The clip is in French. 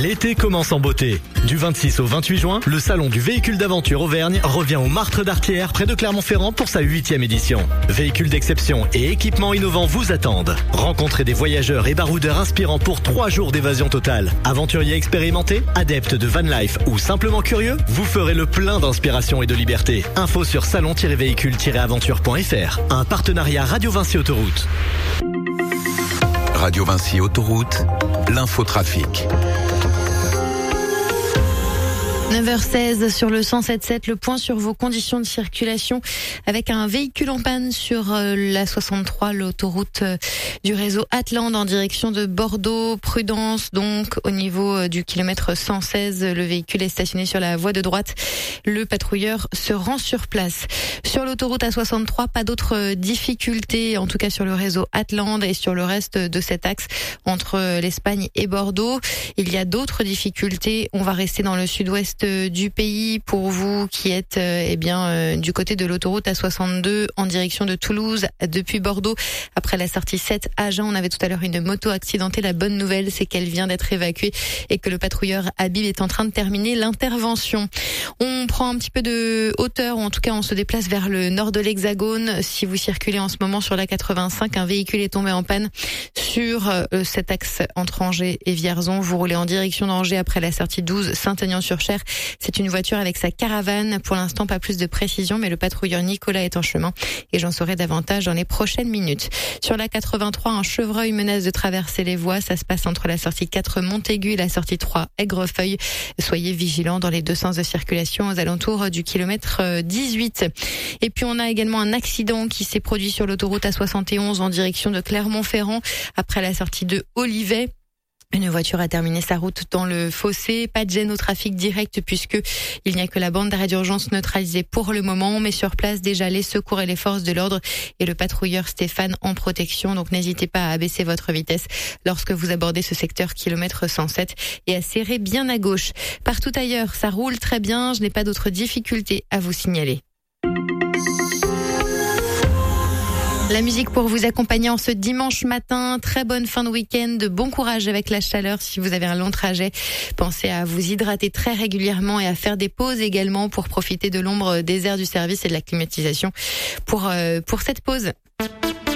L'été commence en beauté. Du 26 au 28 juin, le salon du véhicule d'aventure Auvergne revient au Martre d'Artière près de Clermont-Ferrand pour sa 8e édition. Véhicules d'exception et équipements innovants vous attendent. Rencontrez des voyageurs et baroudeurs inspirants pour 3 jours d'évasion totale. Aventuriers expérimentés, adeptes de van life ou simplement curieux, vous ferez le plein d'inspiration et de liberté. Info sur salon-véhicule-aventure.fr. Un partenariat Radio Vinci Autoroute. Radio Vinci Autoroute, l'infotrafic. 9h16 sur le 107.7, le point sur vos conditions de circulation avec un véhicule en panne sur la 63, l'autoroute du réseau Atland en direction de Bordeaux. Prudence donc au niveau du kilomètre 116, le véhicule est stationné sur la voie de droite. Le patrouilleur se rend sur place. Sur l'autoroute A63, pas d'autres difficultés, en tout cas sur le réseau Atland et sur le reste de cet axe entre l'Espagne et Bordeaux. Il y a d'autres difficultés. On va rester dans le sud-ouest du pays pour vous qui êtes du côté de l'autoroute A62 en direction de Toulouse depuis Bordeaux. Après la sortie 7 Agen, on avait tout à l'heure une moto accidentée. La bonne nouvelle, c'est qu'elle vient d'être évacuée et que le patrouilleur Habib est en train de terminer l'intervention. On prend un petit peu de hauteur, ou en tout cas on se déplace vers le nord de l'Hexagone. Si vous circulez en ce moment sur la 85, un véhicule est tombé en panne sur cet axe entre Angers et Vierzon. Vous roulez en direction d'Angers après la sortie 12 Saint-Aignan-sur-Cher. C'est une voiture avec sa caravane. Pour l'instant, pas plus de précision, mais le patrouilleur Nicolas est en chemin et j'en saurai davantage dans les prochaines minutes. Sur la 83, un chevreuil menace de traverser les voies. Ça se passe entre la sortie 4 Montaigu et la sortie 3 Aigrefeuille. Soyez vigilants dans les deux sens de circulation aux alentours du kilomètre 18. Et puis on a également un accident qui s'est produit sur l'autoroute A71 en direction de Clermont-Ferrand après la sortie de Olivet. Une voiture a terminé sa route dans le fossé. Pas de gêne au trafic direct puisque il n'y a que la bande d'arrêt d'urgence neutralisée pour le moment. Mais sur place, déjà les secours et les forces de l'ordre et le patrouilleur Stéphane en protection. Donc n'hésitez pas à abaisser votre vitesse lorsque vous abordez ce secteur kilomètre 107 et à serrer bien à gauche. Partout ailleurs, ça roule très bien. Je n'ai pas d'autres difficultés à vous signaler. La musique pour vous accompagner en ce dimanche matin. Très bonne fin de week-end. Bon courage avec la chaleur si vous avez un long trajet. Pensez à vous hydrater très régulièrement et à faire des pauses également pour profiter de l'ombre des aires du service et de la climatisation pour cette pause.